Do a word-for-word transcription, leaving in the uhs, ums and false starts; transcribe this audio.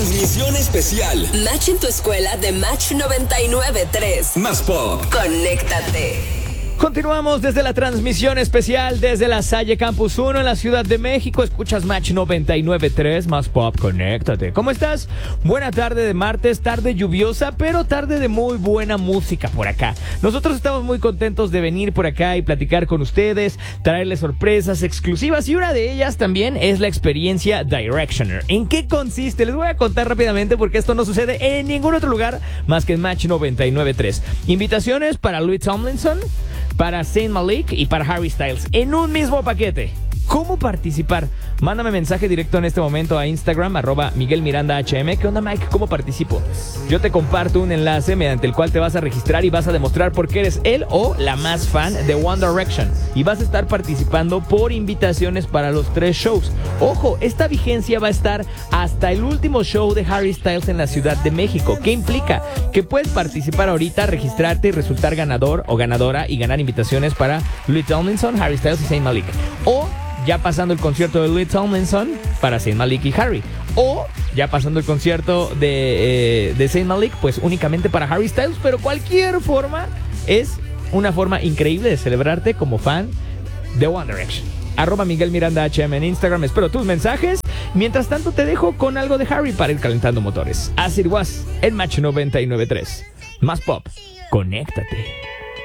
Transmisión especial. Match en tu escuela de Match noventa y nueve punto tres. Más Pop. Conéctate. Continuamos desde la transmisión especial desde la Salle Campus uno en la Ciudad de México. Escuchas Match noventa y nueve punto tres, Más Pop, conéctate. ¿Cómo estás? Buena tarde de martes, tarde lluviosa, pero tarde de muy buena música por acá. Nosotros estamos muy contentos de venir por acá y platicar con ustedes, traerles sorpresas exclusivas, y una de ellas también es la experiencia Directioner. ¿En qué consiste? Les voy a contar rápidamente porque esto no sucede en ningún otro lugar más que en Match noventa y nueve punto tres. Invitaciones para Louis Tomlinson, para Zayn Malik y para Harry Styles en un mismo paquete. ¿Cómo participar? Mándame mensaje directo en este momento a Instagram, arroba Miguel Miranda H M. ¿Qué onda, Mike? ¿Cómo participo? Yo te comparto un enlace mediante el cual te vas a registrar y vas a demostrar por qué eres él o la más fan de One Direction. Y vas a estar participando por invitaciones para los tres shows. Ojo, esta vigencia va a estar hasta el último show de Harry Styles en la Ciudad de México. ¿Qué implica? Que puedes participar ahorita, registrarte y resultar ganador o ganadora y ganar invitaciones para Louis Tomlinson, Harry Styles y Zayn Malik. O ya pasando el concierto de Louis Tomlinson para Zayn Malik y Harry. O ya pasando el concierto de, eh, de Zayn Malik, pues únicamente para Harry Styles. Pero cualquier forma es una forma increíble de celebrarte como fan de One Direction. Arroba Miguel Miranda H M en Instagram. Espero tus mensajes. Mientras tanto te dejo con algo de Harry para ir calentando motores. As It Was en Match noventa y nueve punto tres. Más Pop, conéctate.